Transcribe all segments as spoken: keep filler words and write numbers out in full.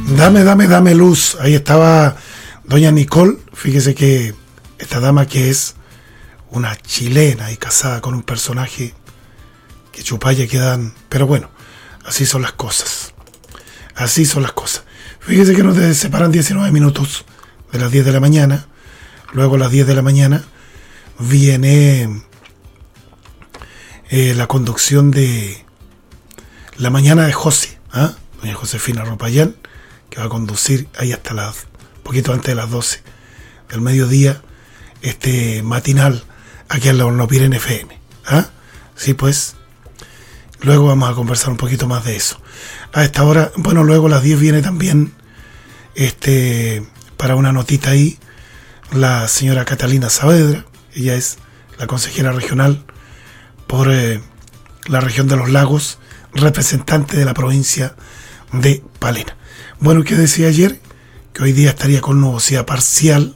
Dame, dame, dame luz. Ahí estaba doña Nicole. Fíjese que esta dama, que es una chilena y casada con un personaje que chupalla quedan. Pero bueno, así son las cosas. Así son las cosas. Fíjese que nos separan diecinueve minutos de las diez de la mañana. Luego a las diez de la mañana viene eh, la conducción de La Mañana de José, ¿ah? Doña Josefina Ropayán, que va a conducir ahí hasta las poquito antes de las doce del mediodía, este matinal aquí en la Hornopiren F M. ¿Ah? Sí, pues. Luego vamos a conversar un poquito más de eso. A esta hora, bueno, luego a las diez viene también, este, para una notita ahí, la señora Catalina Saavedra. Ella es la consejera regional por eh, la región de los lagos, representante de la provincia de Palena. Bueno, ¿qué decía ayer? Que hoy día estaría con nubosidad parcial.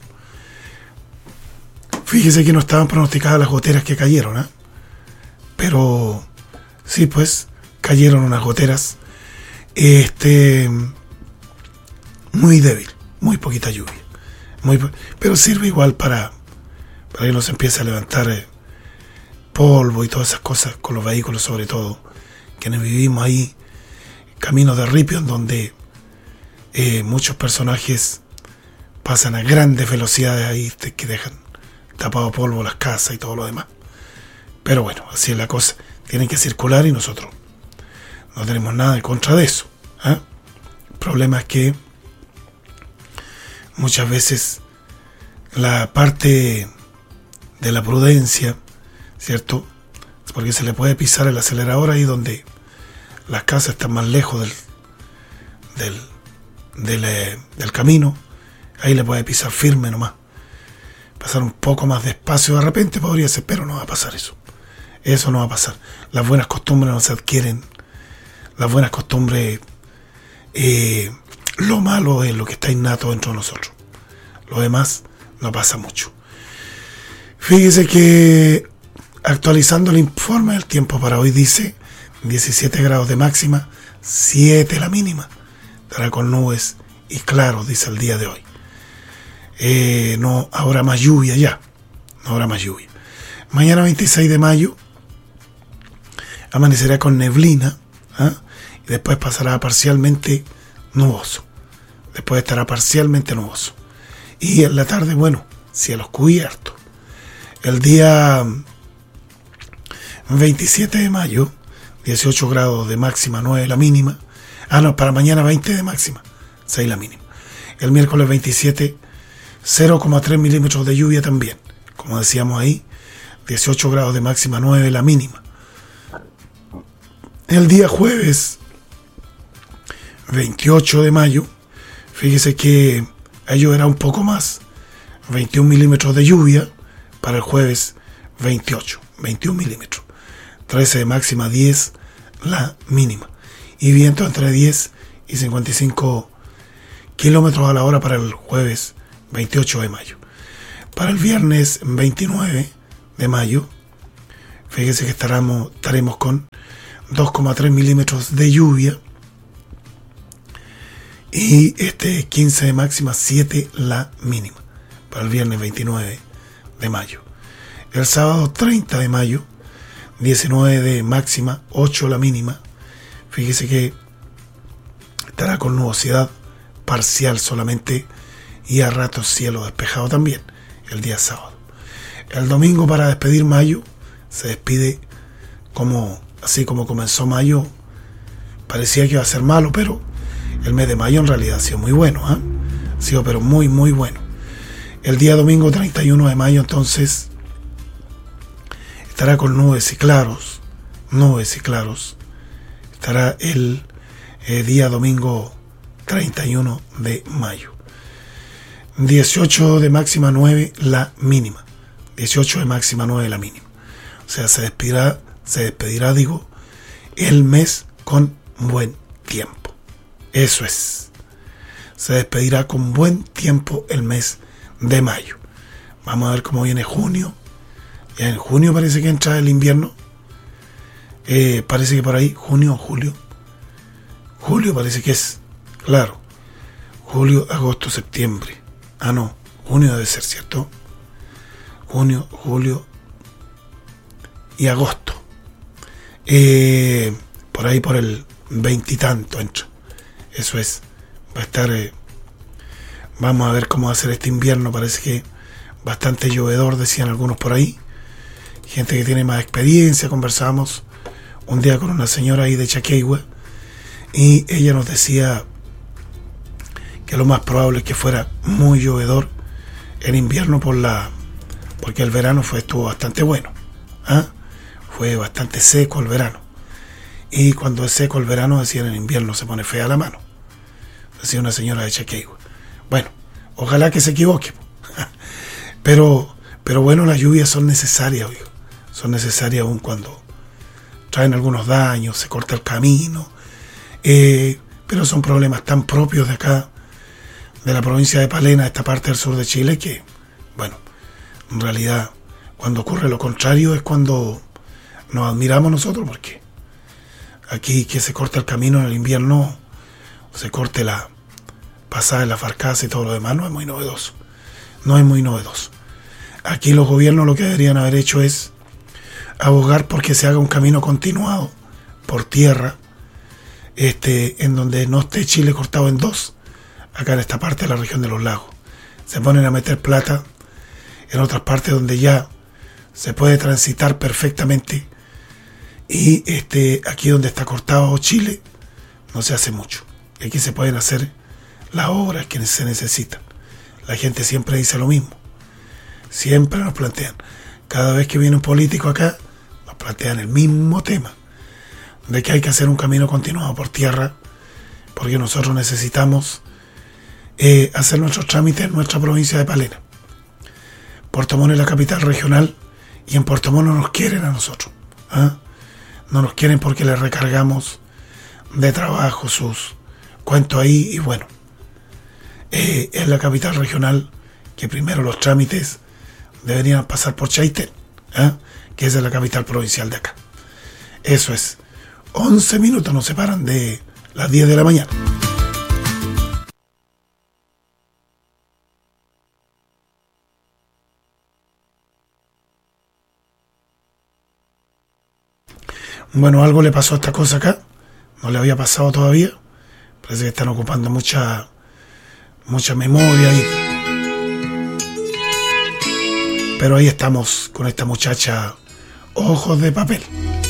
Fíjese que no estaban pronosticadas las goteras que cayeron, ¿eh? Pero sí, pues, cayeron unas goteras este muy débil, muy poquita lluvia. Muy, pero sirve igual para, para que no se empiece a levantar eh, polvo y todas esas cosas con los vehículos, sobre todo, quienes vivimos ahí, caminos de ripio, en donde eh, muchos personajes pasan a grandes velocidades ahí, que dejan tapado polvo las casas y todo lo demás. Pero bueno, así es la cosa. Tienen que circular y nosotros no tenemos nada en contra de eso, ¿eh? El problema es que muchas veces la parte de la prudencia, ¿cierto? Porque se le puede pisar el acelerador ahí donde las casas están más lejos del del, del, eh, del camino. Ahí le puede pisar firme nomás. Pasar un poco más despacio de repente podría ser, pero no va a pasar eso. Eso no va a pasar. Las buenas costumbres no se adquieren. Las buenas costumbres, eh, lo malo es lo que está innato dentro de nosotros. Lo demás no pasa mucho. Fíjese que actualizando el informe del tiempo para hoy, dice diecisiete grados de máxima, siete la mínima. Estará con nubes y claros, dice el día de hoy. Eh, no habrá más lluvia ya. No habrá más lluvia. Mañana veintiséis de mayo amanecerá con neblina, ¿eh? Y después pasará parcialmente nuboso. Después estará parcialmente nuboso. Y en la tarde, bueno, cielos cubiertos. El día veintisiete de mayo, dieciocho grados de máxima, nueve la mínima. Ah, no, para mañana veinte de máxima, seis la mínima. El miércoles veintisiete, cero coma tres milímetros de lluvia también. Como decíamos ahí, dieciocho grados de máxima, nueve la mínima. El día jueves veintiocho de mayo, fíjese que ahí lloverá un poco más, veintiún milímetros de lluvia. Para el jueves veintiocho, veintiún milímetros, trece de máxima, diez la mínima, y viento entre diez y cincuenta y cinco kilómetros a la hora para el jueves veintiocho de mayo. Para el viernes veintinueve de mayo, fíjese que estaremos, estaremos con dos coma tres milímetros de lluvia, y este quince de máxima, siete la mínima, para el viernes veintinueve de mayo. El sábado treinta de mayo, diecinueve de máxima, ocho la mínima. Fíjese que estará con nubosidad parcial solamente y a ratos cielo despejado también el día sábado. El domingo, para despedir mayo, se despide como así como comenzó mayo. Parecía que iba a ser malo, pero el mes de mayo en realidad ha sido muy bueno, ¿eh? Ha sido pero muy muy bueno. El día domingo treinta y uno de mayo, entonces, estará con nubes y claros, nubes y claros. Estará el eh, día domingo treinta y uno de mayo. dieciocho de máxima, nueve la mínima. dieciocho de máxima, nueve la mínima. O sea, se despedirá, se despedirá, digo, el mes con buen tiempo. Eso es. Se despedirá con buen tiempo el mes de mayo. Vamos a ver cómo viene junio. Ya en junio parece que entra el invierno. Eh, parece que por ahí, junio o julio. Julio parece que es, claro. julio, agosto, septiembre. Ah, no, junio debe ser, ¿cierto? Junio, julio y agosto. Eh, por ahí por el veintitanto entra. Eso es. Va a estar... Eh, vamos a ver cómo va a ser este invierno. Parece que bastante llovedor, decían algunos por ahí. Gente que tiene más experiencia. Conversamos un día con una señora ahí de Chaqueigua y ella nos decía que lo más probable es que fuera muy llovedor en invierno por la porque el verano fue estuvo bastante bueno. ¿Ah? Fue bastante seco el verano. Y cuando es seco el verano, decían, en invierno se pone fea la mano. Decía una señora de Chaqueigua. Bueno, ojalá que se equivoque. Pero, pero bueno, las lluvias son necesarias, oigo. Son necesarias aún cuando traen algunos daños, se corta el camino. Eh, pero son problemas tan propios de acá, de la provincia de Palena, esta parte del sur de Chile, que, bueno, en realidad, cuando ocurre lo contrario es cuando nos admiramos nosotros, porque aquí que se corta el camino en el invierno, o se corte la pasada en la Farcasa y todo lo demás, no es muy novedoso. No es muy novedoso. Aquí los gobiernos lo que deberían haber hecho es abogar porque se haga un camino continuado por tierra, este, en donde no esté Chile cortado en dos, acá en esta parte de la región de los lagos. Se ponen a meter plata en otras partes donde ya se puede transitar perfectamente, y este, aquí donde está cortado Chile no se hace mucho. Aquí se pueden hacer las obras que se necesitan. La gente siempre dice lo mismo, siempre nos plantean, cada vez que viene un político acá, nos plantean el mismo tema, de que hay que hacer un camino continuado por tierra, porque nosotros necesitamos eh, hacer nuestros trámites en nuestra provincia de Palena. Puerto Montt es la capital regional, y en Puerto Montt no nos quieren a nosotros. ¿Ah? No nos quieren porque les recargamos de trabajo sus cuentos ahí, y bueno, eh, es la capital regional que primero los trámites deberían pasar por Chaitén, ¿eh? que es la capital provincial de acá. Eso es. once minutos nos separan de las diez de la mañana. Bueno, algo le pasó a esta cosa acá. No le había pasado todavía. Parece que están ocupando mucha mucha memoria ahí. Pero ahí estamos con esta muchacha Ojos de Papel.